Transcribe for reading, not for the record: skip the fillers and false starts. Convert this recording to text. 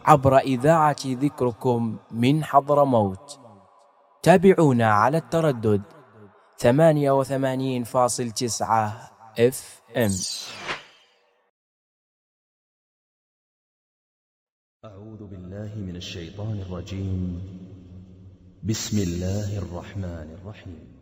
عبر إذاعة ذكركم من حضرموت. تابعونا على التردد 88.9 FM. أعوذ بالله من الشيطان الرجيم. بسم الله الرحمن الرحيم.